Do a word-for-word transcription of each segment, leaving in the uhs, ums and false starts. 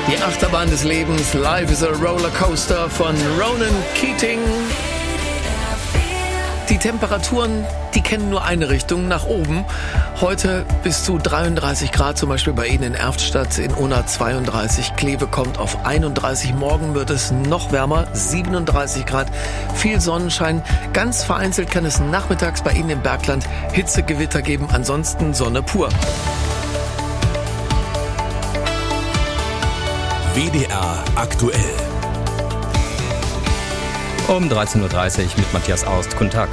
Die Achterbahn des Lebens, Life is a Rollercoaster von Ronan Keating. Die Temperaturen, die kennen nur eine Richtung, nach oben. Heute bis zu dreiunddreißig Grad, zum Beispiel bei Ihnen in Erftstadt, in Unna zweiunddreißig, Kleve kommt auf einunddreißig. Morgen wird es noch wärmer, siebenunddreißig Grad, viel Sonnenschein. Ganz vereinzelt kann es nachmittags bei Ihnen im Bergland Hitzegewitter geben, ansonsten Sonne pur. W D R aktuell. Um dreizehn Uhr dreißig mit Matthias Aust. Guten Tag.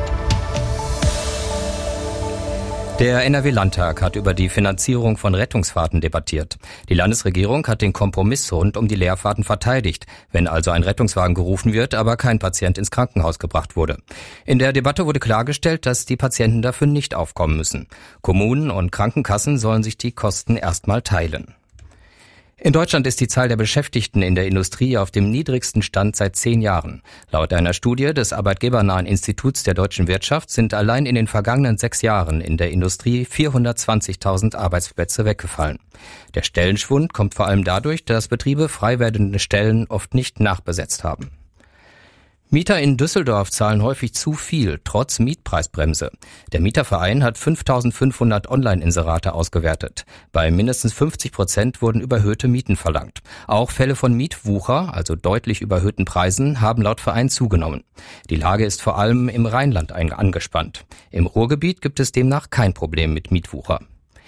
Der N R W-Landtag hat über die Finanzierung von Rettungsfahrten debattiert. Die Landesregierung hat den Kompromiss rund um die Leerfahrten verteidigt, wenn also ein Rettungswagen gerufen wird, aber kein Patient ins Krankenhaus gebracht wurde. In der Debatte wurde klargestellt, dass die Patienten dafür nicht aufkommen müssen. Kommunen und Krankenkassen sollen sich die Kosten erstmal teilen. In Deutschland ist die Zahl der Beschäftigten in der Industrie auf dem niedrigsten Stand seit zehn Jahren. Laut einer Studie des Arbeitgebernahen Instituts der deutschen Wirtschaft sind allein in den vergangenen sechs Jahren in der Industrie vierhundertzwanzigtausend Arbeitsplätze weggefallen. Der Stellenschwund kommt vor allem dadurch, dass Betriebe frei werdende Stellen oft nicht nachbesetzt haben. Mieter in Düsseldorf zahlen häufig zu viel, trotz Mietpreisbremse. Der Mieterverein hat fünftausendfünfhundert Online-Inserate ausgewertet. Bei mindestens fünfzig Prozent wurden überhöhte Mieten verlangt. Auch Fälle von Mietwucher, also deutlich überhöhten Preisen, haben laut Verein zugenommen. Die Lage ist vor allem im Rheinland angespannt. Im Ruhrgebiet gibt es demnach kein Problem mit Mietwucher.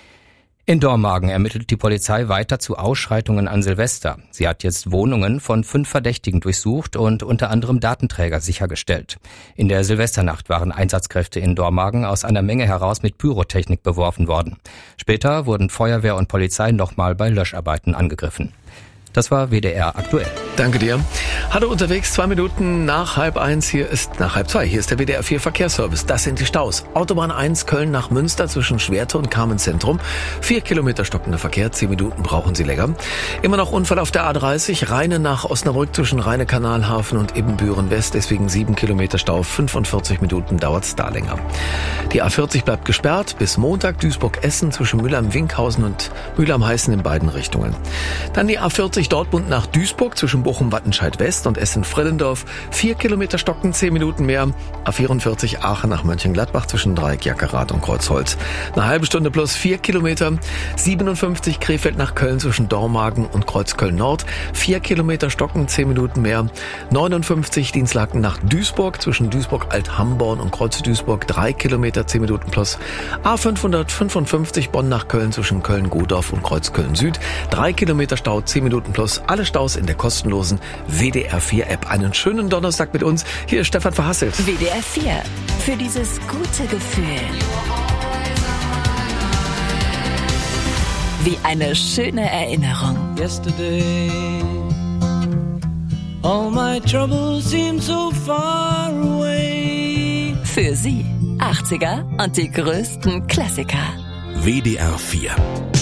In Dormagen ermittelt die Polizei weiter zu Ausschreitungen an Silvester. Sie hat jetzt Wohnungen von fünf Verdächtigen durchsucht und unter anderem Datenträger sichergestellt. In der Silvesternacht waren Einsatzkräfte in Dormagen aus einer Menge heraus mit Pyrotechnik beworfen worden. Später wurden Feuerwehr und Polizei nochmal bei Löscharbeiten angegriffen. Das war W D R aktuell. Danke dir. Hallo unterwegs, zwei Minuten nach halb eins, hier ist, nach halb zwei, hier ist der W D R vier Verkehrsservice. Das sind die Staus. Autobahn eins Köln nach Münster zwischen Schwerte und Carmen-Zentrum. Vier Kilometer stockender Verkehr, zehn Minuten brauchen Sie länger. Immer noch Unfall auf der A dreißig, Rheine nach Osnabrück zwischen Rheine-Kanalhafen und Ibbenbüren-West, deswegen sieben Kilometer Stau, fünfundvierzig Minuten dauert's da länger. Die A vierzig bleibt gesperrt bis Montag, Duisburg-Essen zwischen Mülheim-Winkhausen und Mülheim-Heißen in beiden Richtungen. Dann die A vierzig Dortmund nach Duisburg zwischen Bochum-Wattenscheid-West und Essen-Frillendorf. Vier Kilometer stocken, zehn Minuten mehr. A vierundvierzig Aachen nach Mönchengladbach zwischen Dreieck, Jackerath und Kreuzholz. Eine halbe Stunde plus vier Kilometer. siebenundfünfzig Krefeld nach Köln zwischen Dormagen und Kreuzköln-Nord. Vier Kilometer stocken, zehn Minuten mehr. neunundfünfzig Dienstlaken nach Duisburg zwischen Duisburg-Alt-Hamborn und Kreuz-Duisburg. Drei Kilometer, zehn Minuten plus. A fünfhundertfünfundfünfzig Bonn nach Köln zwischen Köln-Godorf und Kreuzköln-Süd. Drei Kilometer Stau, zehn Minuten plus. Alle Staus in der kostenlosen W D R vier App. Einen schönen Donnerstag mit uns. Hier ist Stefan Verhasselt. W D R vier. Für dieses gute Gefühl. Wie eine schöne Erinnerung. Yesterday, all my troubles seem so far away. Für Sie achtziger und die größten Klassiker. W D R vier.